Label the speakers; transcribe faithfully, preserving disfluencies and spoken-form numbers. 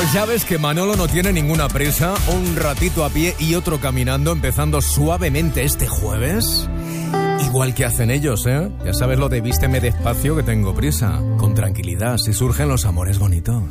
Speaker 1: Ya ves que Manolo no tiene ninguna prisa, un ratito a pie y otro caminando, empezando suavemente este jueves. Igual que hacen ellos, ¿eh? Ya sabes lo de vísteme despacio que tengo prisa. Con tranquilidad, si surgen los amores bonitos.